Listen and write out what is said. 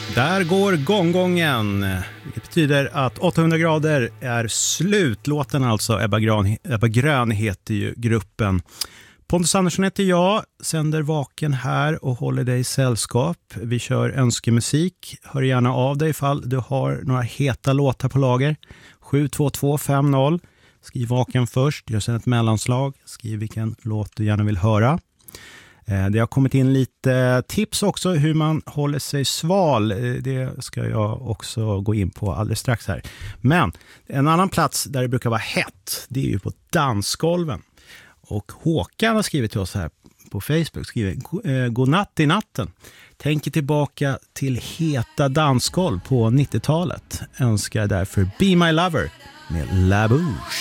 Där går gonggongen, vilket betyder att 800 grader är slut. Låten alltså, Ebba Grön heter ju gruppen. Pontus Andersson heter jag, sänder vaken här och håller dig i sällskap. Vi kör önskemusik. Hör gärna av dig ifall du har några heta låtar på lager. 72250. Skriv vaken först, gör sedan ett mellanslag. Skriv vilken låt du gärna vill höra. Det har kommit in lite tips också hur man håller sig sval. Det ska jag också gå in på alldeles strax här. Men en annan plats där det brukar vara hett, det är ju på dansgolven. Och Håkan har skrivit till oss här på Facebook, skriver godnatt i natten. Tänker tillbaka till heta dansgolv på 90-talet. Önskar därför Be My Lover med La Bouche.